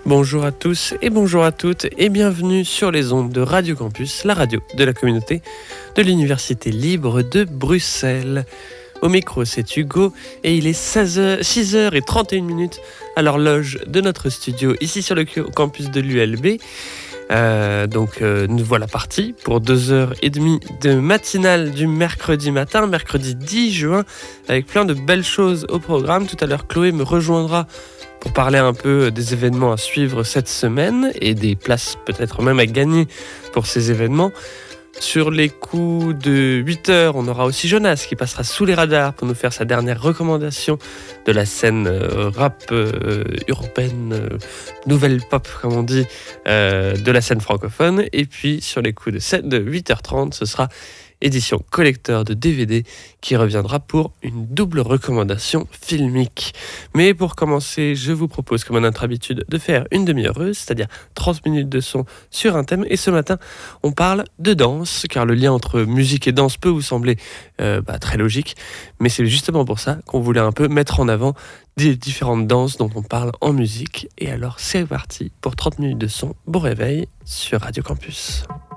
Bonjour à tous et bonjour à toutes et bienvenue sur les ondes de Radio Campus, la radio de la communauté de l'Université libre de Bruxelles. Au micro, c'est Hugo et il est 6h31 à l'horloge de notre studio ici sur le campus de l'ULB. Nous voilà partis pour 2h30 de matinale du mercredi matin, mercredi 10 juin, avec plein de belles choses au programme. Tout à l'heure, Chloé me rejoindra pour parler un peu des événements à suivre cette semaine et des places peut-être même à gagner pour ces événements. Sur les coups de 8h, on aura aussi Jonas qui passera sous les radars pour nous faire sa dernière recommandation de la scène rap européenne, nouvelle pop comme on dit, de la scène francophone. Et puis sur les coups de 8h30, ce sera édition collector de DVD qui reviendra pour une double recommandation filmique. Mais pour commencer, je vous propose comme à notre habitude de faire une demi-heure, c'est-à-dire 30 minutes de son sur un thème. Et ce matin, on parle de danse, car le lien entre musique et danse peut vous sembler très logique. Mais c'est justement pour ça qu'on voulait un peu mettre en avant des différentes danses dont on parle en musique. Et alors c'est parti pour 30 minutes de son. Bon réveil sur Radio Campus.